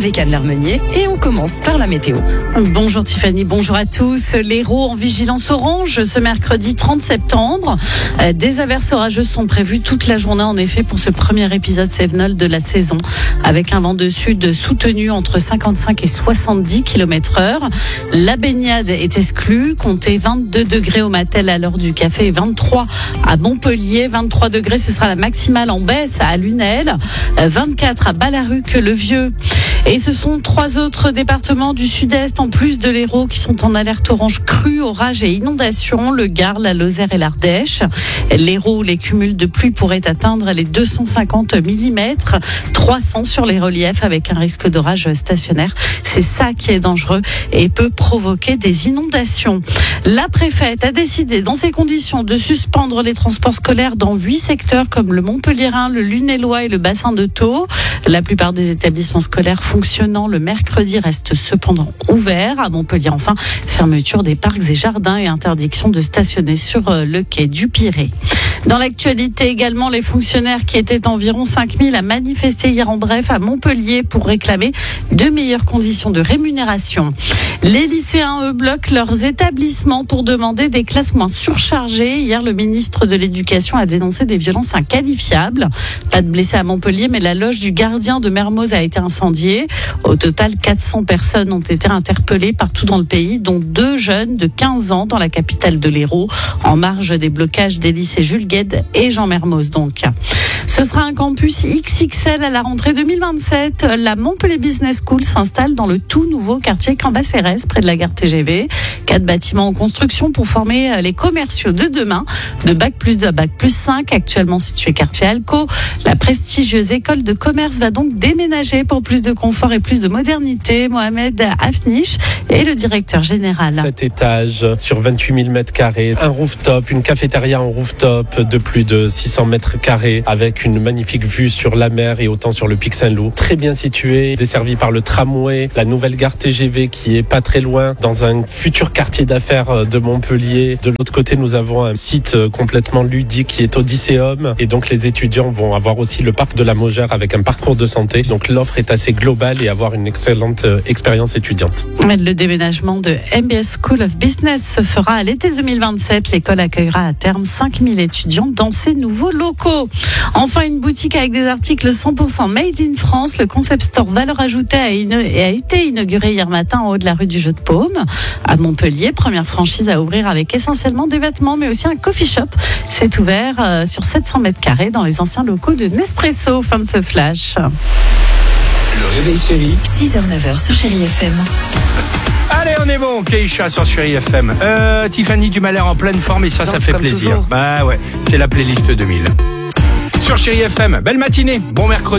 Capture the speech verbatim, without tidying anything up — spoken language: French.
avec Anne Larmenier et on commence par la météo. Bonjour Tiffany, bonjour à tous. L'Hérault en vigilance orange ce mercredi trente septembre. Des averses orageuses sont prévues toute la journée en effet pour ce premier épisode Cévenol de la saison, avec un vent de sud soutenu entre cinquante-cinq et soixante-dix kilomètres heure. La baignade est exclue, comptez vingt-deux degrés au Mattel à l'heure du café et vingt-trois à Montpellier. vingt-trois degrés, ce sera la maximale en baisse à Lunel, vingt-quatre à Ballaruc le Vieux. Et ce sont trois autres départements du sud-est, en plus de l'Hérault, qui sont en alerte orange crue, orage et inondation. Le Gard, la Lozère et l'Ardèche. L'Hérault, les cumuls de pluie pourraient atteindre les deux cent cinquante millimètres, trois cents sur les reliefs avec un risque d'orage stationnaire. C'est ça qui est dangereux et peut provoquer des inondations. La préfète a décidé, dans ces conditions, de suspendre les transports scolaires dans huit secteurs comme le Montpellierin, le Lunélois et le bassin de Thau. La plupart des établissements scolaires fonctionnant le mercredi restent cependant ouverts. À Montpellier, enfin, fermeture des parcs et jardins et interdiction de stationner sur le quai du Pirée. Dans l'actualité également, les fonctionnaires qui étaient environ cinq mille à manifester hier en bref à Montpellier pour réclamer de meilleures conditions de rémunération. Les lycéens, eux, bloquent leurs établissements pour demander des classes moins surchargées. Hier, le ministre de l'Éducation a dénoncé des violences inqualifiables. Pas de blessés à Montpellier, mais la loge du gardien de Mermoz a été incendiée. Au total, quatre cents personnes ont été interpellées partout dans le pays, dont deux jeunes de quinze ans dans la capitale de l'Hérault, en marge des blocages des lycées Jules Guesde et Jean Mermoz donc. Ce sera un campus X X L à la rentrée deux mille vingt-sept. La Montpellier Business School s'installe dans le tout nouveau quartier Cambacérès, près de la gare T G V. Quatre bâtiments en construction pour former les commerciaux de demain, de bac plus deux à bac plus cinq, actuellement situé quartier Alco. La prestigieuse école de commerce va donc déménager pour plus de confort et plus de modernité. Mohamed Afnish est le directeur général. Sept étages sur vingt-huit mille mètres carrés, un rooftop, une cafétéria en rooftop de plus de six cents mètres carrés avec une magnifique vue sur la mer et autant sur le Pic Saint-Loup. Très bien situé, desservi par le tramway, la nouvelle gare T G V qui est pas très loin, dans un futur quartier d'affaires de Montpellier. De l'autre côté, nous avons un site complètement ludique qui est Odysseum et donc les étudiants vont avoir aussi le parc de la Mogère avec un parcours de santé. Donc l'offre est assez globale et avoir une excellente expérience étudiante. Le déménagement de M B S School of Business se fera à l'été deux mille vingt-sept. L'école accueillera à terme cinq mille étudiants dans ses nouveaux locaux. Enfin, une boutique avec des articles cent pour cent made in France. Le concept store valeur ajoutée a, ino- a été inauguré hier matin en haut de la rue du Jeu de Paume à Montpellier. Première franchise à ouvrir avec essentiellement des vêtements, mais aussi un coffee shop. C'est ouvert euh, sur sept cents mètres carrés dans les anciens locaux de Nespresso. Fin de ce flash. Le réveil chéri. six heures neuf heures sur Chérie F M. Allez, on est bon, Keisha sur Chérie F M. Euh, Tiffany Dumalher en pleine forme et ça, Donc, ça fait comme plaisir. toujours. Bah ouais, c'est la playlist deux mille. Sur Chérie F M, belle matinée, bon mercredi.